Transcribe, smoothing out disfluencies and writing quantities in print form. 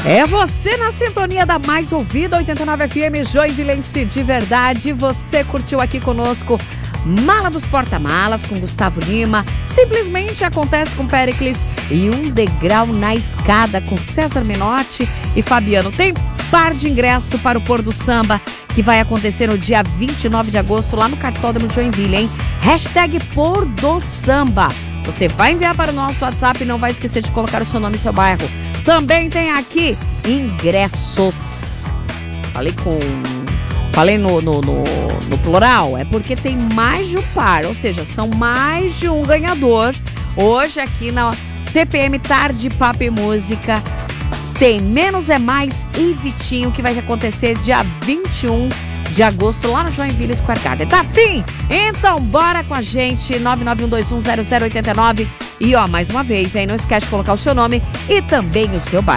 É você na sintonia da mais ouvida 89 FM Joinvilense de verdade. Você curtiu aqui conosco Mala dos Porta-Malas com Gustavo Lima, Simplesmente Acontece com Péricles e Um Degrau na Escada com César Menotti e Fabiano. Tem par de ingresso para o Pôr do Samba que vai acontecer no dia 29 de agosto lá no Cartódromo de Joinville, hein? Hashtag Pôr do Samba. Você vai enviar para o nosso WhatsApp e não vai esquecer de colocar o seu nome e seu bairro. Também tem aqui ingressos. Falei no plural, é porque tem mais de um par, ou seja, são mais de um ganhador. Hoje aqui na TPM Tarde Papo e Música tem Menos é Mais e Vitinho, que vai acontecer dia 21 de agosto lá no Joinville Square Garden. Tá afim? Então bora com a gente, 991210089. E ó, mais uma vez, aí não esquece de colocar o seu nome e também o seu bairro.